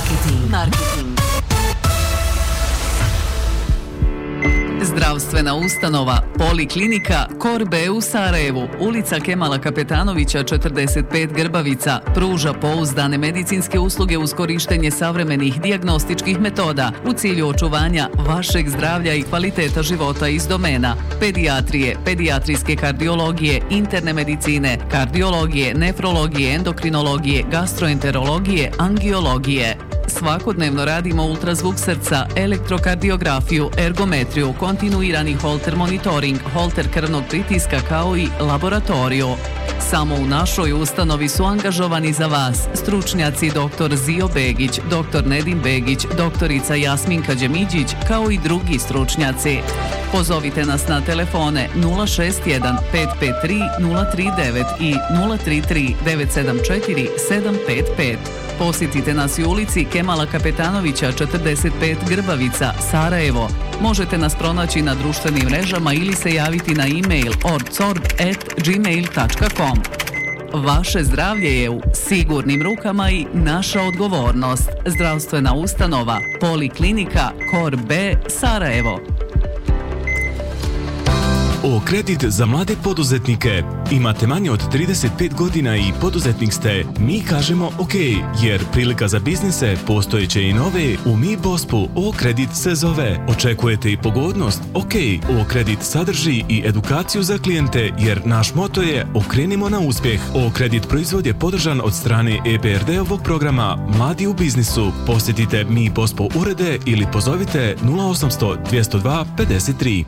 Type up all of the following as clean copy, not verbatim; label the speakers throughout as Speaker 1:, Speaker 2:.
Speaker 1: Marketing. Zdravstvena ustanova Poliklinika Korbe u Sarajevu, ulica Kemala Kapetanovića 45 Grbavica, pruža pouzdane medicinske usluge uz korištenje savremenih dijagnostičkih metoda u cilju očuvanja vašeg zdravlja i kvaliteta života iz domena pedijatrije, pedijatrijske kardiologije, interne medicine, kardiologije, nefrologije, endokrinologije, gastroenterologije, angiologije. Svakodnevno radimo ultrazvuk srca, elektrokardiografiju, ergometriju, kontinuirani holter monitoring, holter krvnog pritiska kao i laboratoriju. Samo u našoj ustanovi su angažovani za vas stručnjaci dr. Zio Begić, dr. Nedim Begić, doktorica Jasminka Đemiđić kao i drugi stručnjaci. Pozovite nas na telefone 061 553 039 i 033 974 755. Posjetite nas i u ulici Kemala Kapetanovića 45 Grbavica, Sarajevo. Možete nas pronaći na društvenim mrežama ili se javiti na e-mail orgsorg@gmail.com. Vaše zdravlje je u sigurnim rukama i naša odgovornost. Zdravstvena ustanova Poliklinika Korbe, Sarajevo.
Speaker 2: O kredit za mlade poduzetnike. Imate manje od 35 godina i poduzetnik ste, mi kažemo OK, jer prilika za biznise postojeće i nove u Mi Bospu O kredit se zove. Očekujete i pogodnost? OK, O kredit sadrži i edukaciju za klijente, jer naš moto je okrenimo na uspjeh. O kredit proizvod je podržan od strane EBRD-ovog programa Mladi u biznisu. Posjetite Mi Bospo urede ili pozovite 0800 202 53.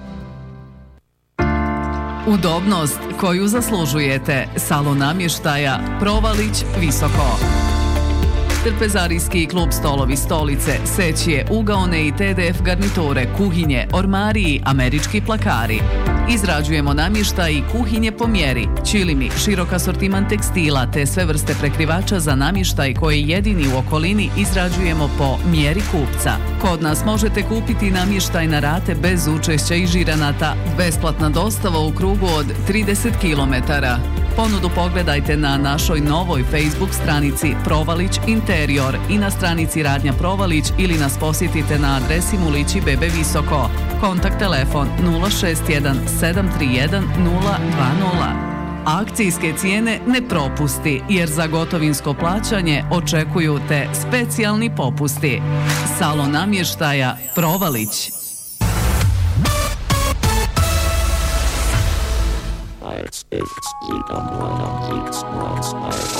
Speaker 1: Udobnost koju zaslužujete. Salon namještaja Provalić Visoko. Trpezarijski klub Stolovi stolice, sećije, ugaone i TDF garniture, kuhinje, ormariji, američki plakari. Izrađujemo namještaj i kuhinje po mjeri, čilimi, širok asortiman tekstila te sve vrste prekrivača za namještaj koji jedini u okolini izrađujemo po mjeri kupca. Kod nas možete kupiti namještaj na rate bez učešća i žiranata, besplatna dostava u krugu od 30 km. Ponudu pogledajte na našoj novoj Facebook stranici Provalić Interior i na stranici Radnja Provalić ili nas posjetite na adresi Mulići Bebe Visoko. Kontakt telefon 061 731 020. Akcijske cijene ne propusti, jer za gotovinsko plaćanje očekuju te specijalni popusti. Salon namještaja Provalić.
Speaker 3: It's